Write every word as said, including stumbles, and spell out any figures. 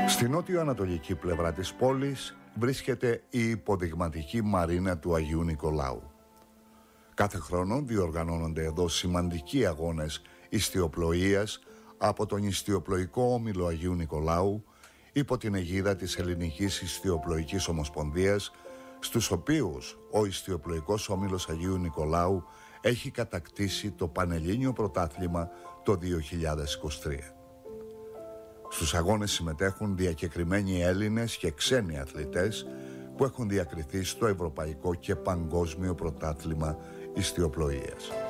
Στην νότιο-ανατολική πλευρά της πόλης βρίσκεται η υποδειγματική μαρίνα του Αγίου Νικολάου. Κάθε χρόνο διοργανώνονται εδώ σημαντικοί αγώνες ιστιοπλοείας από τον Ιστιοπλοϊκό Όμιλο Αγίου Νικολάου υπό την αιγίδα της Ελληνικής Ιστιοπλοϊκής Ομοσπονδίας, στους οποίους ο Ιστιοπλοϊκός Όμιλος Αγίου Νικολάου έχει κατακτήσει το Πανελλήνιο Πρωτάθλημα το δύο χιλιάδες είκοσι τρία. Στους αγώνες συμμετέχουν διακεκριμένοι Έλληνες και ξένοι αθλητές που έχουν διακριθεί στο Ευρωπαϊκό και Παγκόσμιο Πρωτάθλημα Ιστιοπλοείας.